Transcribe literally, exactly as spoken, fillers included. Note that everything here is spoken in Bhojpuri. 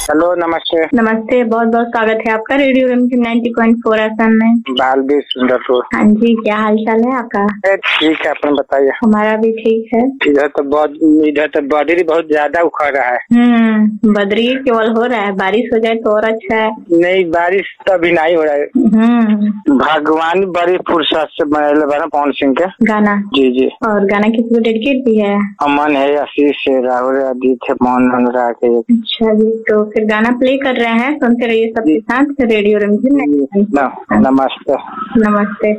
हेलो, नमस्ते। नमस्ते, बहुत बहुत स्वागत है आपका रेडियो रिमझिम नाइंटी पॉइंट फोर एफएम में। बालवीर सुंदरपुर। हाँ जी, क्या हाल चाल है आपका? ठीक है, अपने बताइए। हमारा भी ठीक है। इधर तो बहुत इधर तो बदरी बहुत ज्यादा उखड़ रहा है। हम्म बदरी केवल हो रहा है, बारिश हो जाए तो और अच्छा है। नहीं, बारिश तो अभी नहीं हो रहा है। हम्म भगवान बड़ी फुर्सत से बनाए बना पवन सिंह के गाना। जी जी। और गाना किसी को डेडिकेट भी है? अमन है, आशीष है, राहुल, आदित्य, मोहन, अनुराग है। अच्छा जी, तो फिर गाना प्ले कर रहे हैं, सुनते रहिए सबके साथ रेडियो रिमझिम। नमस्ते। नमस्ते।